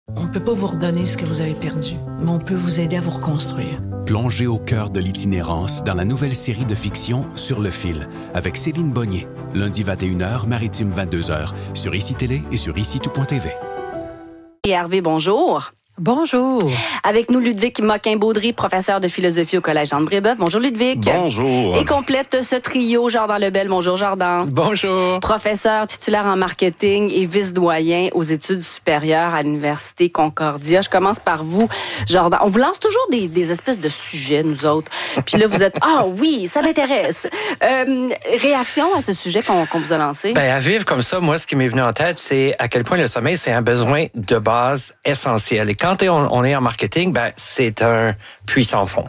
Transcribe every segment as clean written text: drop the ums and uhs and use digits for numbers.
On ne peut pas vous redonner ce que vous avez perdu, mais on peut vous aider à vous reconstruire. Plongez au cœur de l'itinérance dans la nouvelle série de fiction Sur le fil, avec Céline Bonnier, lundi 21h, maritime 22h, sur ICI Télé et sur ICI-tout.tv. Et Hervé, bonjour. Bonjour. Avec nous, Ludwig Moquin-Baudry, professeur de philosophie au Collège Jean-de-Brébeuf. Bonjour, Ludwig. Bonjour. Et complète ce trio, Jordan Lebel. Bonjour, Jordan. Bonjour. Professeur titulaire en marketing et vice-doyen aux études supérieures à l'Université Concordia. Je commence par vous, Jordan. On vous lance toujours des espèces de sujets, nous autres. Puis là, vous êtes, ah oui, ça m'intéresse. Réaction à ce sujet qu'on vous a lancé? Ben, à vivre comme ça, moi, ce qui m'est venu en tête, c'est à quel point le sommeil, c'est un besoin de base essentiel. Et quand on est en marketing, ben, c'est un puits sans fond.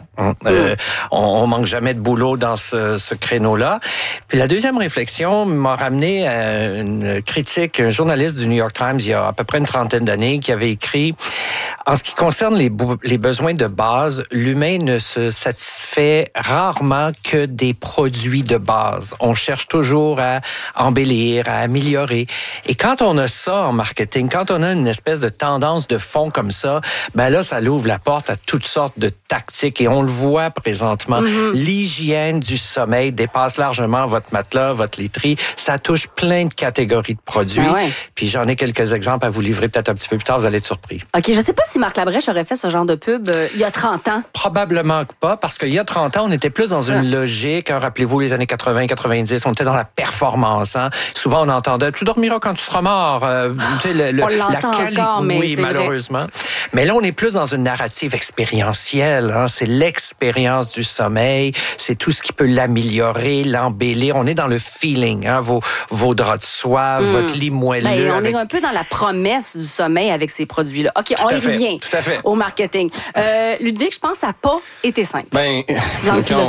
On manque jamais de boulot dans ce créneau-là. Puis la deuxième réflexion m'a ramené à une critique, un journaliste du New York Times, il y a à peu près une trentaine d'années, qui avait écrit « En ce qui concerne les besoins de base, l'humain ne se satisfait rarement que des produits de base. On cherche toujours à embellir, à améliorer. Et quand on a ça en marketing, quand on a une espèce de tendance de fond comme ça, ben là, ça l'ouvre la porte à toutes sortes de tactiques et on le voit présentement. L'hygiène du sommeil dépasse largement votre matelas, votre literie. Ça touche plein de catégories de produits. Ben ouais. Puis j'en ai quelques exemples à vous livrer peut-être un petit peu plus tard, vous allez être surpris. OK, je sais pas si Marc Labrèche aurait fait ce genre de pub il y a 30 ans. Probablement pas, parce qu'il y a 30 ans, on était plus dans une logique. Rappelez-vous, les années 80-90, on était dans la performance. Souvent, on entendait « Tu dormiras quand tu seras mort ». Tu sais, on l'entend encore, mais oui, c'est malheureusement. Vrai. Mais là, on est plus dans une narrative expérientielle. C'est l'expérience du sommeil. C'est tout ce qui peut l'améliorer, l'embellir. On est dans le feeling. Vos draps de soie, votre lit moelleux. Ben, on est un peu dans la promesse du sommeil avec ces produits-là. OK, on y revient au marketing. Ludwig, je pense que ça n'a pas été simple. Ben, quand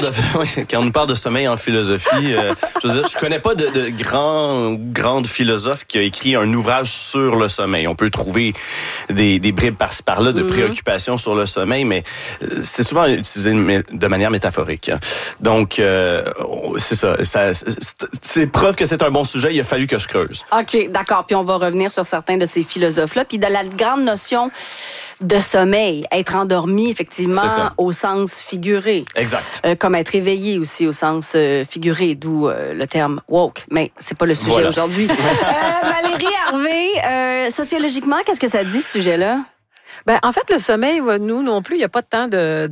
on nous parle de sommeil en philosophie, je veux dire, je connais pas de grande philosophe qui a écrit un ouvrage sur le sommeil. On peut trouver des bribes par-ci par-là de préoccupations sur le sommeil, mais c'est souvent utilisé de manière métaphorique. Donc, c'est ça. C'est preuve que c'est un bon sujet. Il a fallu que je creuse. OK, d'accord. Puis on va revenir sur certains de ces philosophes-là. Puis de la grande notion de sommeil, être endormi, effectivement, au sens figuré. Exact. Comme être éveillé aussi au sens figuré, d'où le terme woke. Mais c'est pas le sujet aujourd'hui. Valérie Harvey, sociologiquement, qu'est-ce que ça dit, ce sujet-là? Ben, en fait, le sommeil, nous non plus, il n'y a pas tant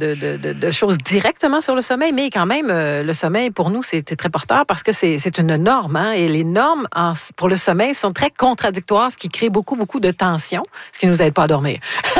de choses directement sur le sommeil, mais quand même, le sommeil, pour nous, c'est très porteur parce que c'est une norme, et les normes pour le sommeil sont très contradictoires, ce qui crée beaucoup de tension, ce qui nous aide pas à dormir.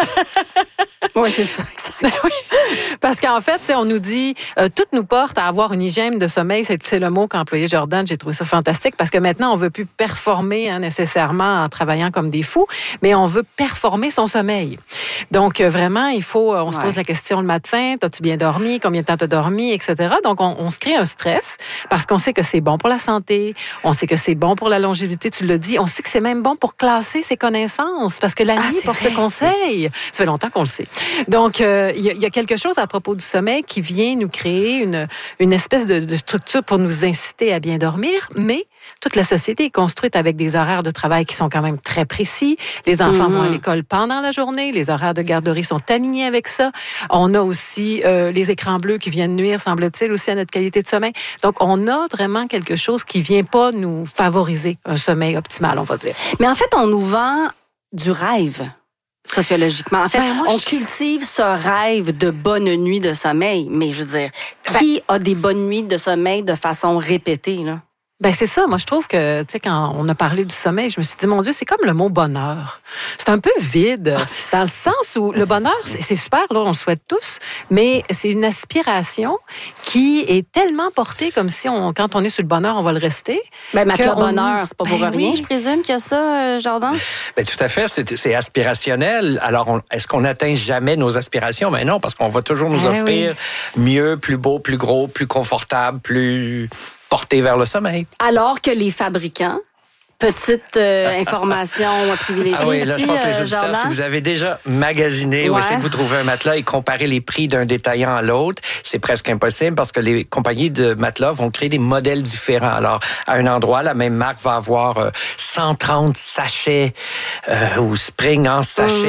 Oui, c'est ça, exact. Oui. Parce qu'en fait, on nous dit, tout nous porte à avoir une hygiène de sommeil. C'est le mot qu'a employé Jordan. J'ai trouvé ça fantastique parce que maintenant, on veut plus performer nécessairement en travaillant comme des fous, mais on veut performer son sommeil. Donc, vraiment, il faut, on se pose la question le matin, t'as-tu bien dormi? Combien de temps t'as dormi? Etc. Donc, on se crée un stress parce qu'on sait que c'est bon pour la santé, on sait que c'est bon pour la longévité, tu l'as dit, on sait que c'est même bon pour classer ses connaissances parce que la nuit porte conseil. Ça fait longtemps qu'on le sait. Donc, il y a quelque chose à propos du sommeil qui vient nous créer une espèce de structure pour nous inciter à bien dormir, mais toute la société est construite avec des horaires de travail qui sont quand même très précis. Les enfants vont à l'école pendant la journée. Les horaires de garderie sont alignés avec ça. On a aussi les écrans bleus qui viennent nuire, semble-t-il, aussi à notre qualité de sommeil. Donc, on a vraiment quelque chose qui vient pas nous favoriser un sommeil optimal, on va dire. Mais en fait, on nous vend du rêve. Sociologiquement. En fait, on cultive ce rêve de bonne nuit de sommeil. Mais je veux dire, qui a des bonnes nuits de sommeil de façon répétée, là? Ben c'est ça. Moi, je trouve que, tu sais, quand on a parlé du sommeil, je me suis dit, mon Dieu, c'est comme le mot bonheur. C'est un peu vide, dans le sens où le bonheur, c'est super, là, on le souhaite tous, mais c'est une aspiration qui est tellement portée comme si, quand on est sur le bonheur, on va le rester. Ben, matelas bonheur, c'est pas pour rien, je présume, qu'il y a ça, Jordan? Ben, tout à fait, c'est aspirationnel. Alors, est-ce qu'on n'atteint jamais nos aspirations? Ben non, parce qu'on va toujours nous offrir mieux, plus beau, plus gros, plus confortable, plus porté vers le sommeil. Alors que les fabricants, petite information privilégiée ah oui, là, ici, je pense que les auditeurs, si vous avez déjà magasiné ou essayé de vous trouver un matelas et comparer les prix d'un détaillant à l'autre, c'est presque impossible parce que les compagnies de matelas vont créer des modèles différents. Alors, à un endroit, la même marque va avoir 130 sachets ou Spring en sachet.